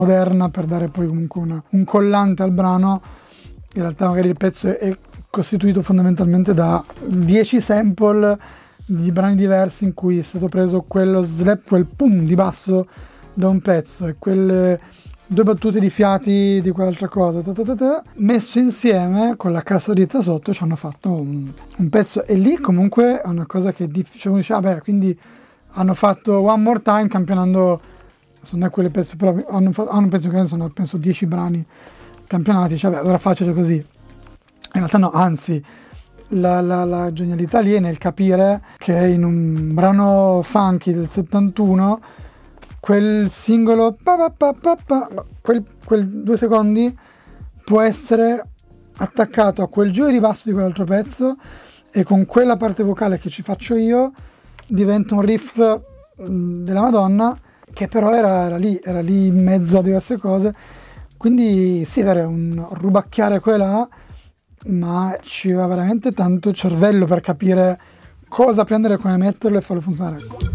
moderna per dare poi comunque un collante al brano. In realtà magari il pezzo è costituito fondamentalmente da 10 sample di brani diversi in cui è stato preso quello slap, quel pum di basso da un pezzo e quelle 2 battute di fiati di quell'altra cosa, messo insieme con la cassa dritta sotto ci hanno fatto un pezzo. E lì comunque è una cosa che è difficile. Uno dice, vabbè, quindi hanno fatto One More Time campionando, non è quelle pezzi, però hanno un pezzo che sono penso 10 brani campionati, cioè, vabbè, allora facile così. In realtà no, anzi, la genialità lì è nel capire che in un brano funky del 71 quel singolo quel 2 secondi può essere attaccato a quel giro di basso di quell'altro pezzo e con quella parte vocale che ci faccio io diventa un riff della Madonna, che però era lì in mezzo a diverse cose. Quindi sì, era un rubacchiare qua e là, ma ci va veramente tanto cervello per capire cosa prendere, come metterlo e farlo funzionare.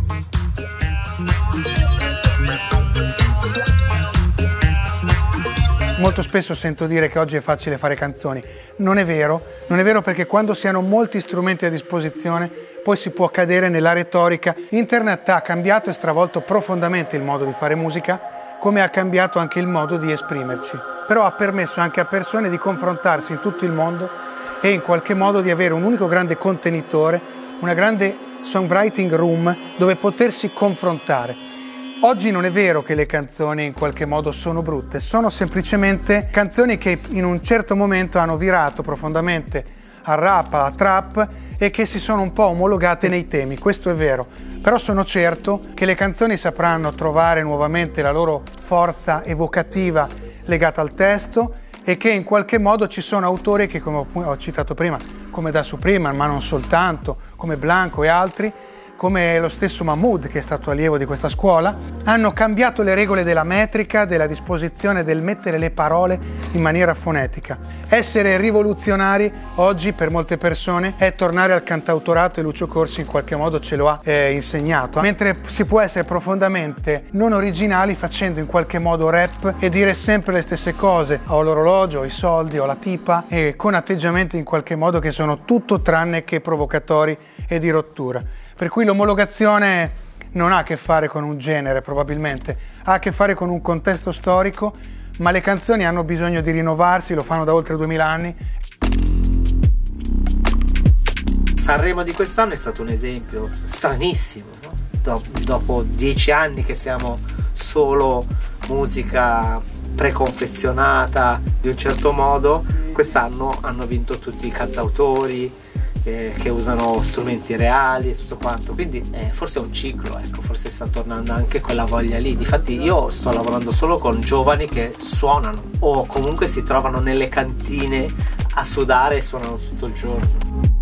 Molto spesso sento dire che oggi è facile fare canzoni. Non è vero perché quando si hanno molti strumenti a disposizione poi si può cadere nella retorica. Internet ha cambiato e stravolto profondamente il modo di fare musica, come ha cambiato anche il modo di esprimerci. Però ha permesso anche a persone di confrontarsi in tutto il mondo e in qualche modo di avere un unico grande contenitore, una grande songwriting room dove potersi confrontare. Oggi non è vero che le canzoni in qualche modo sono brutte, sono semplicemente canzoni che in un certo momento hanno virato profondamente al rap, alla trap e che si sono un po' omologate nei temi, questo è vero. Però sono certo che le canzoni sapranno trovare nuovamente la loro forza evocativa legata al testo e che in qualche modo ci sono autori che, come ho citato prima, come Da Supreme, ma non soltanto, come Blanco e altri, come lo stesso Mahmood, che è stato allievo di questa scuola, hanno cambiato le regole della metrica, della disposizione, del mettere le parole in maniera fonetica. Essere rivoluzionari oggi per molte persone è tornare al cantautorato, e Lucio Corsi in qualche modo ce lo ha insegnato, mentre si può essere profondamente non originali facendo in qualche modo rap e dire sempre le stesse cose, ho l'orologio, ho i soldi, ho la tipa, e con atteggiamenti in qualche modo che sono tutto tranne che provocatori e di rottura. Per cui l'omologazione non ha a che fare con un genere, probabilmente, ha a che fare con un contesto storico, ma le canzoni hanno bisogno di rinnovarsi, lo fanno da oltre 2000 anni. Sanremo di quest'anno è stato un esempio stranissimo, no? Dopo 10 anni che siamo solo musica preconfezionata di un certo modo, quest'anno hanno vinto tutti i cantautori che usano strumenti reali e tutto quanto, quindi forse è un ciclo, ecco, forse sta tornando anche quella voglia lì. Difatti io sto lavorando solo con giovani che suonano o comunque si trovano nelle cantine a sudare e suonano tutto il giorno.